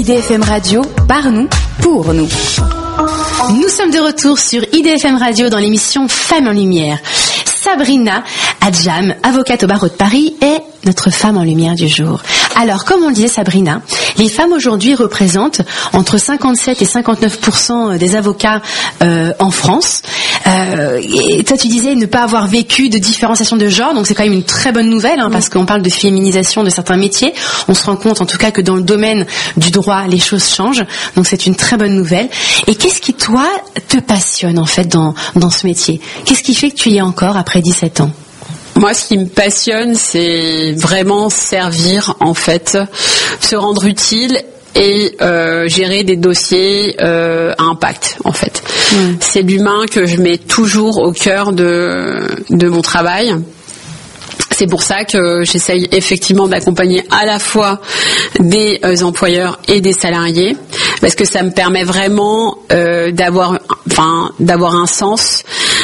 IDFM Radio, par nous, pour nous. Nous sommes de retour sur IDFM Radio dans l'émission Femmes en Lumière. Sabrina Adjam, avocate au barreau de Paris, est notre femme en lumière du jour. Alors, comme on le disait Sabrina, les femmes aujourd'hui représentent entre 57 et 59% des avocats en France. Et toi, tu disais ne pas avoir vécu de différenciation de genre, donc c'est quand même une très bonne nouvelle, parce qu'on parle de féminisation de certains métiers. On se rend compte, en tout cas, que dans le domaine du droit, les choses changent. Donc c'est une très bonne nouvelle. Et qu'est-ce qui, toi, te passionne en fait dans ce métier ? Qu'est-ce qui fait que tu y es encore après 17 ans ? Moi, ce qui me passionne, c'est vraiment servir, en fait, se rendre utile et gérer des dossiers à impact, en fait. C'est l'humain que je mets toujours au cœur de mon travail. C'est pour ça que j'essaye effectivement d'accompagner à la fois des employeurs et des salariés, parce que ça me permet vraiment d'avoir un sens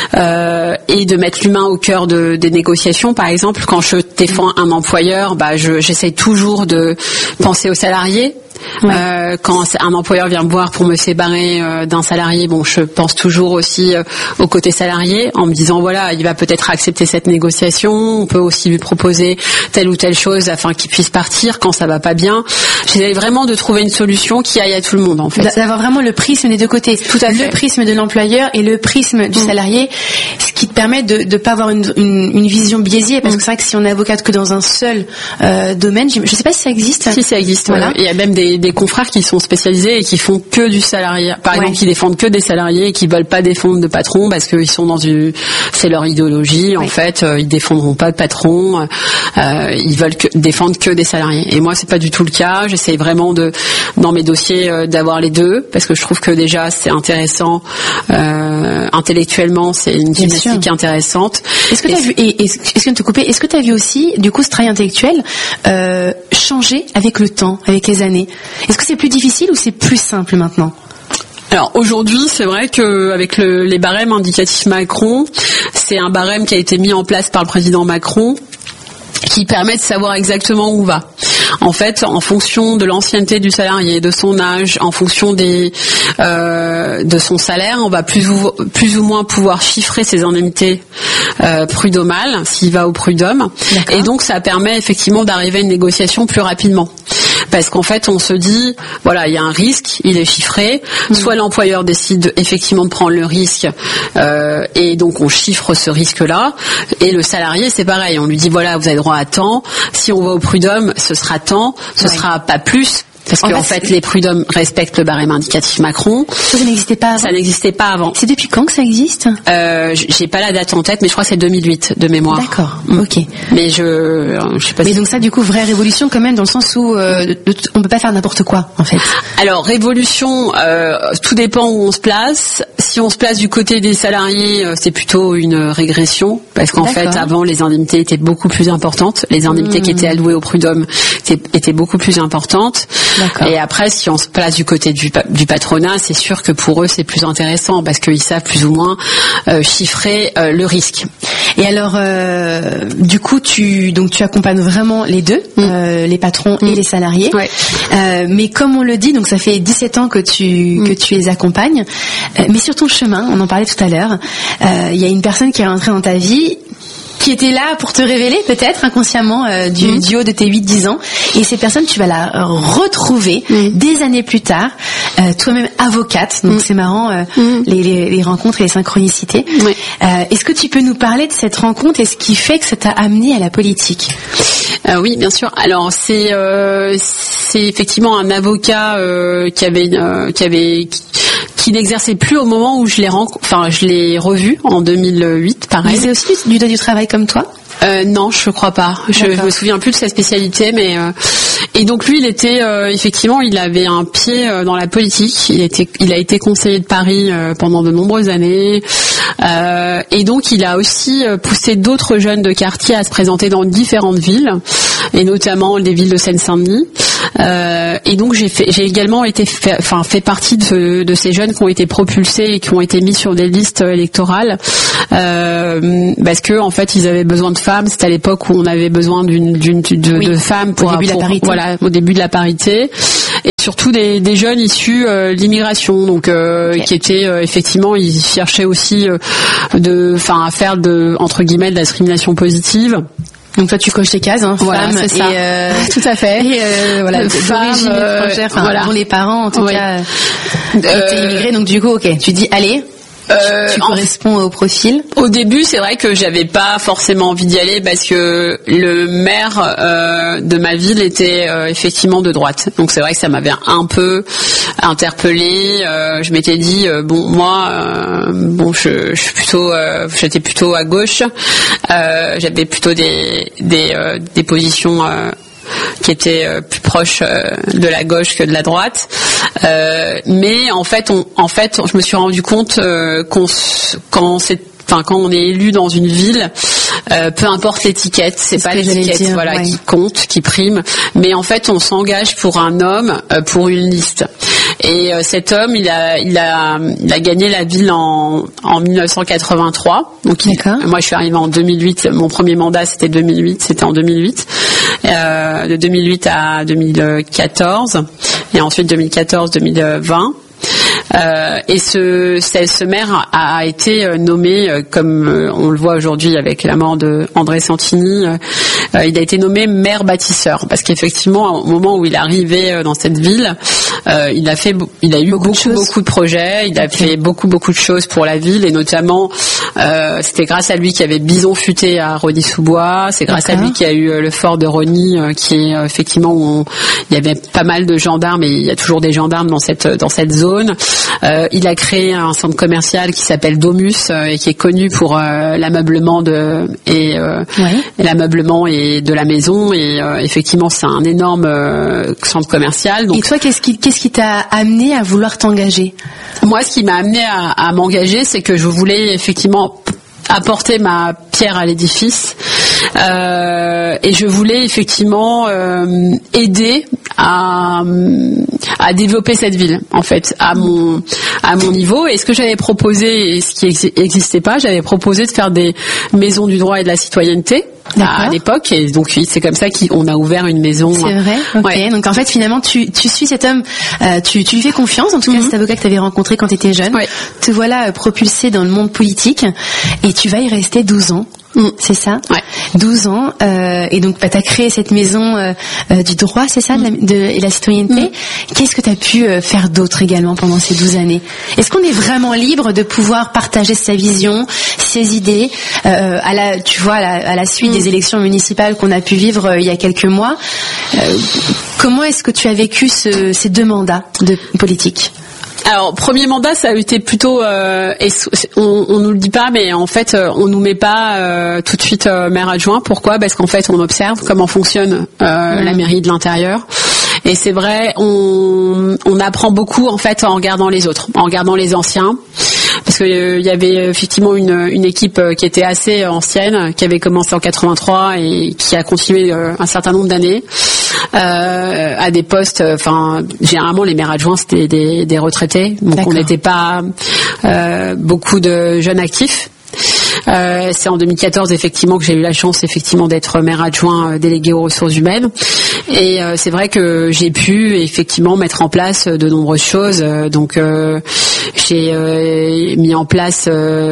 et de mettre l'humain au cœur des négociations. Par exemple, quand je défends un employeur, j'essaye toujours de penser aux salariés. Quand un employeur vient me voir pour me séparer d'un salarié, je pense toujours aussi au côté salarié, en me disant voilà, il va peut-être accepter cette négociation, on peut aussi lui proposer telle ou telle chose afin qu'il puisse partir quand ça va pas bien. J'essaie vraiment de trouver une solution qui aille à tout le monde, en fait. D'avoir vraiment le prisme des deux côtés. Tout à fait. Le prisme de l'employeur et le prisme du salarié, ce qui te permet de pas avoir une vision biaisée, parce que c'est vrai que si on est avocate que dans un seul domaine, je sais pas si ça existe. Si, ça existe. Voilà. Il y a même des confrères qui sont spécialisés et qui font que du salarié. Par exemple, qui défendent que des salariés et qui veulent pas défendre de patron parce qu'ils sont c'est leur idéologie. En fait, ils défendront pas de patron. Ils veulent défendre que des salariés. Et moi, c'est pas du tout le cas. J'essaie vraiment dans mes dossiers, d'avoir les deux, parce que je trouve que déjà c'est intéressant, intellectuellement, c'est une gymnastique intéressante. Est-ce que tu as vu, est-ce que tu as vu aussi, du coup, ce travail intellectuel changer avec le temps, avec les années? Est-ce que c'est plus difficile ou c'est plus simple maintenant? Alors aujourd'hui, c'est vrai que avec les barèmes indicatifs Macron, c'est un barème qui a été mis en place par le président Macron, qui permet de savoir exactement où va. En fait, en fonction de l'ancienneté du salarié, de son âge, en fonction de son salaire, on va plus ou moins pouvoir chiffrer ses indemnités prud'homales s'il va au prud'homme. D'accord. Et donc ça permet effectivement d'arriver à une négociation plus rapidement. Parce qu'en fait, on se dit, voilà, il y a un risque, il est chiffré. Soit l'employeur décide effectivement de prendre le risque, et donc on chiffre ce risque-là. Et le salarié, c'est pareil, on lui dit, voilà, vous avez droit à temps. Si on va au prud'homme, ce sera tant, ce sera pas plus. Parce qu'en fait, les prud'hommes respectent le barème indicatif Macron. Ça n'existait pas avant. Ça n'existait pas avant. C'est depuis quand que ça existe? J'ai pas la date en tête, mais je crois que c'est 2008 de mémoire. D'accord. Ok. Mais je sais pas. Mais donc ça, du coup, vraie révolution quand même, dans le sens où on peut pas faire n'importe quoi, en fait. Alors révolution, tout dépend où on se place. Si on se place du côté des salariés, c'est plutôt une régression, parce qu'en fait, avant, les indemnités étaient beaucoup plus importantes. Les indemnités qui étaient allouées aux prud'hommes étaient beaucoup plus importantes. D'accord. Et après, si on se place du côté du patronat, c'est sûr que pour eux, c'est plus intéressant, parce qu'ils savent plus ou moins chiffrer le risque. Et alors, du coup, tu accompagnes vraiment les deux, les patrons et les salariés. Ouais. Mais comme on le dit, donc ça fait 17 ans que tu les accompagnes. Mais sur ton chemin, on en parlait tout à l'heure, il y a une personne qui est rentrée dans ta vie, qui était là pour te révéler peut-être inconsciemment du haut de tes 8-10 ans, et cette personne tu vas la retrouver des années plus tard, toi-même avocate, donc c'est marrant les rencontres et les synchronicités. Est-ce que tu peux nous parler de cette rencontre et ce qui fait que ça t'a amené à la politique? Oui, bien sûr. Alors c'est effectivement un avocat qui n'exerçait plus au moment où je l'ai revu en 2008, pareil. Il faisait aussi du droit du travail comme toi? Non, je crois pas. Je me souviens plus de sa spécialité, mais et donc lui, il était effectivement, il avait un pied dans la politique. Il a été conseiller de Paris pendant de nombreuses années, et donc il a aussi poussé d'autres jeunes de quartier à se présenter dans différentes villes, et notamment des villes de Seine-Saint-Denis. Et donc j'ai également fait partie de ces jeunes qui ont été propulsés et qui ont été mis sur des listes électorales, parce que en fait ils avaient besoin de femmes. C'était à l'époque où on avait besoin de femmes au début de la parité. Et surtout des jeunes issus de l'immigration, donc qui étaient effectivement, ils cherchaient aussi à faire entre guillemets de la discrimination positive. Donc toi tu coches les cases, voilà, femme c'est ça. Tout à fait. Et voilà, d'origine étrangère, voilà. Dont les parents en tout cas étaient immigrés. Donc du coup, ok, tu dis allez. Tu corresponds au profil. Au début, c'est vrai que j'avais pas forcément envie d'y aller parce que le maire de ma ville était effectivement de droite. Donc c'est vrai que ça m'avait un interpellée. Je m'étais dit je suis plutôt, j'étais plutôt à gauche. J'avais plutôt des positions qui était plus proche de la gauche que de la droite, mais en fait je me suis rendu compte quand on est élu dans une ville, peu importe l'étiquette, c'est pas l'étiquette qui compte, qui prime, mais en fait on s'engage pour un homme, pour une liste. Et cet homme, il a gagné la ville en 1983. Donc moi je suis arrivée en 2008, mon premier mandat c'était en 2008. De 2008 à 2014 et ensuite 2014-2020. Et ce maire a été nommé, comme on le voit aujourd'hui avec la mort de André Santini, il a été nommé maire bâtisseur parce qu'effectivement au moment où il est arrivé dans cette ville, il a eu beaucoup de projets, il a fait beaucoup de choses pour la ville et notamment c'était grâce à lui qu'il y avait Bison Futé à Rosny-sous-Bois, c'est grâce à lui qu'il y a eu le fort de Rosny qui est effectivement où il y avait pas mal de gendarmes et il y a toujours des gendarmes dans cette zone. Il a créé un centre commercial qui s'appelle Domus et qui est connu pour l'ameublement l'ameublement et de la maison et effectivement c'est un énorme centre commercial. Donc, et toi qu'est-ce qui t'a amené à vouloir t'engager? Moi, ce qui m'a amené à m'engager, c'est que je voulais effectivement apporter ma pierre à l'édifice et je voulais effectivement aider à développer cette ville en fait à mon niveau. Et ce que j'avais proposé et ce qui n'existait pas, j'avais proposé de faire des maisons du droit et de la citoyenneté à l'époque, et donc c'est comme ça qu'on a ouvert une maison. C'est vrai. Okay. Ouais. Donc en fait finalement tu suis cet homme, tu lui fais confiance, en tout cas cet avocat que tu avais rencontré quand tu étais jeune. Ouais. Te voilà propulsé dans le monde politique et tu vas y rester 12 ans. C'est ça? Ouais. 12 ans, et donc tu as créé cette maison du droit, c'est ça, et la citoyenneté. Qu'est-ce que tu as pu faire d'autre également pendant ces 12 années? Est-ce qu'on est vraiment libre de pouvoir partager sa vision, ses idées, à la suite des élections municipales qu'on a pu vivre il y a quelques mois? Comment est-ce que tu as vécu ces 2 mandats de politique? Alors, premier mandat, ça a été plutôt, on nous le dit pas, mais en fait, on nous met pas tout de suite maire adjoint. Pourquoi? Parce qu'en fait, on observe comment fonctionne la mairie de l'intérieur. Et c'est vrai, on apprend beaucoup en fait en regardant les autres, en regardant les anciens. Parce que il y avait effectivement une équipe qui était assez ancienne, qui avait commencé en 83 et qui a continué un certain nombre d'années à des postes. Enfin, généralement les maires adjoints c'était des retraités, donc on n'était pas beaucoup de jeunes actifs. C'est en 2014 effectivement que j'ai eu la chance effectivement d'être maire adjoint délégué aux ressources humaines et c'est vrai que j'ai pu effectivement mettre en place de nombreuses choses. Donc j'ai mis en place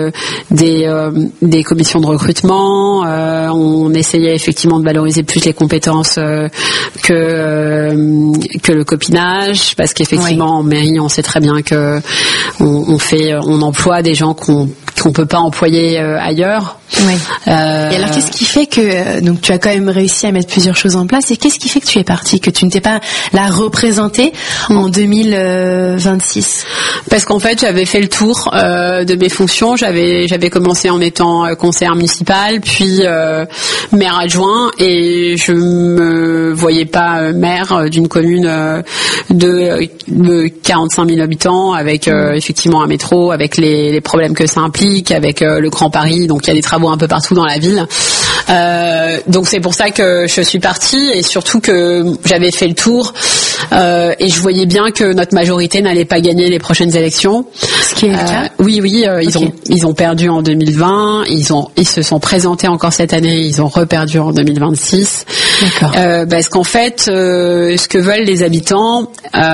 des commissions de recrutement. On essayait effectivement de valoriser plus les compétences que le copinage, parce qu'effectivement en mairie on sait très bien que on emploie des gens qu'on peut pas employer ailleurs. Oui. Et alors qu'est-ce qui fait que donc tu as quand même réussi à mettre plusieurs choses en place, et qu'est-ce qui fait que tu es partie, que tu ne t'es pas là représentée en 2026? Parce qu'en fait j'avais fait le tour de mes fonctions. J'avais commencé en étant conseillère municipale, puis maire adjoint, et je me voyais pas maire d'une commune de 45 000 habitants avec effectivement un métro, avec les problèmes que ça implique, avec le Grand Paris, donc il y a des travaux un peu partout dans la ville. Donc c'est pour ça que je suis partie, et surtout que j'avais fait le tour et je voyais bien que notre majorité n'allait pas gagner les prochaines élections. Ce qui est le cas. Oui, ils ont perdu en 2020, ils se sont présentés encore cette année, ils ont reperdu en 2026. D'accord. Parce qu'en fait, ce que veulent les habitants,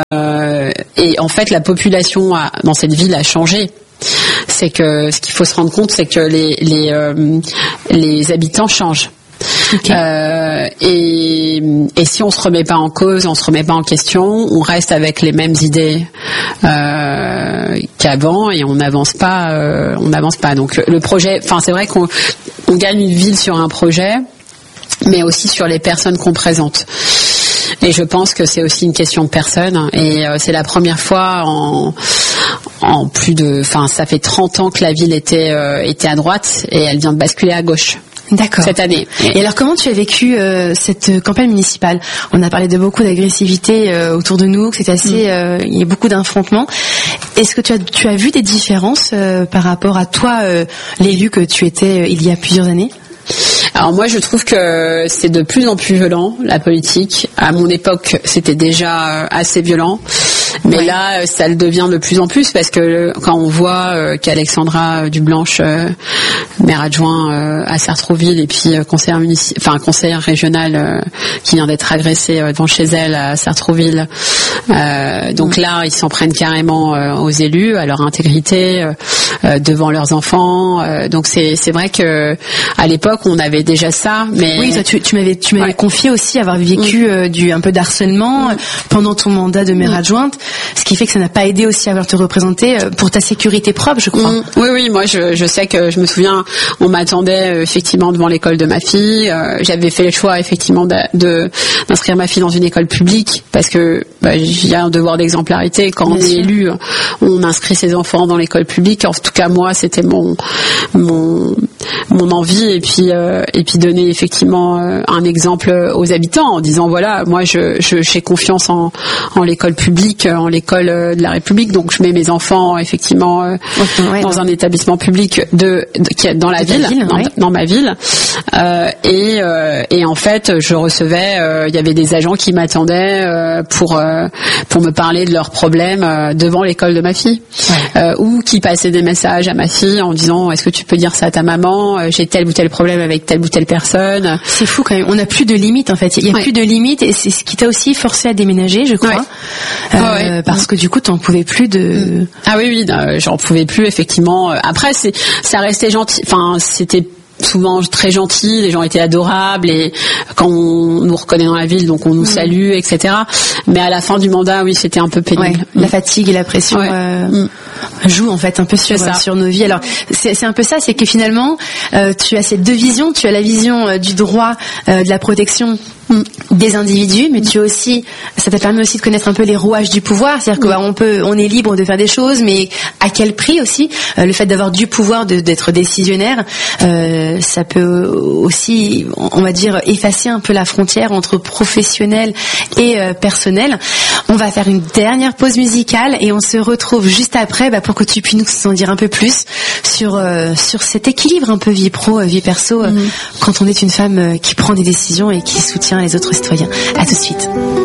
et en fait la population dans cette ville a changé. C'est que ce qu'il faut se rendre compte, c'est que les habitants changent. Okay. Et si on se remet pas en cause, on se remet pas en question, on reste avec les mêmes idées qu'avant et on n'avance pas. Donc le projet, enfin c'est vrai qu'on gagne une ville sur un projet, mais aussi sur les personnes qu'on présente. Et je pense que c'est aussi une question de personnes. Et c'est la première fois en plus de, enfin ça fait 30 ans que la ville était à droite et elle vient de basculer à gauche. D'accord. Cette année. Et alors comment tu as vécu cette campagne municipale? On a parlé de beaucoup d'agressivité autour de nous, que c'était assez, il y a beaucoup d'affrontements. Est-ce que tu as vu des différences par rapport à toi, l'élu que tu étais il y a plusieurs années? Alors moi je trouve que c'est de plus en plus violent, la politique. À mon époque c'était déjà assez violent. Mais là, ça le devient de plus en plus parce que quand on voit qu'Alexandra Dublanche, maire adjoint à Sartrouville, et puis conseillère régionale qui vient d'être agressée devant chez elle à Sartrouville. Donc là, ils s'en prennent carrément aux élus, à leur intégrité, devant leurs enfants. Donc c'est vrai que à l'époque, on avait déjà ça. Mais oui, tu m'avais confié aussi avoir vécu un peu d'harcèlement pendant ton mandat de maire adjointe. Ce qui fait que ça n'a pas aidé aussi à avoir te représenter pour ta sécurité propre, je crois. Oui, moi je sais que je me souviens, on m'attendait effectivement devant l'école de ma fille. J'avais fait le choix effectivement d'inscrire ma fille dans une école publique parce que il y a un devoir d'exemplarité. Quand on est élu, on inscrit ses enfants dans l'école publique. En tout cas, moi, c'était mon envie et puis donner effectivement un exemple aux habitants en disant voilà, moi j'ai confiance en l'école publique, en l'école de la République, donc je mets mes enfants effectivement dans un établissement public qui est dans la ville, dans ma ville, et en fait je recevais, il y avait des agents qui m'attendaient pour me parler de leurs problèmes devant l'école de ma fille, ou qui passaient des messages à ma fille en disant est-ce que tu peux dire ça à ta maman, j'ai tel ou tel problème avec telle ou telle personne. C'est fou quand même, on n'a plus de limites en fait, il n'y a plus de limites et c'est ce qui t'a aussi forcé à déménager, je crois. Parce que du coup t'en pouvais plus de... Ah oui, j'en pouvais plus effectivement. Après ça restait gentil, enfin c'était souvent très gentil, les gens étaient adorables et quand on nous reconnaît dans la ville, donc on nous salue, etc. Mais à la fin du mandat, oui, c'était un peu pénible. La fatigue et la pression jouent en fait un peu sur nos vies. Alors c'est un peu ça, c'est que finalement tu as ces deux visions, tu as la vision du droit, de la protection des individus, mais tu as aussi, ça t'a permis aussi de connaître un peu les rouages du pouvoir, c'est-à-dire que on est libre de faire des choses, mais à quel prix aussi, le fait d'avoir du pouvoir, d'être décisionnaire, ça peut aussi, on va dire, effacer un peu la frontière entre professionnel et personnel. On va faire une dernière pause musicale et on se retrouve juste après pour que tu puisses nous en dire un peu plus sur cet équilibre un peu vie pro, vie perso, quand on est une femme qui prend des décisions et qui soutient les autres citoyens. À tout de suite.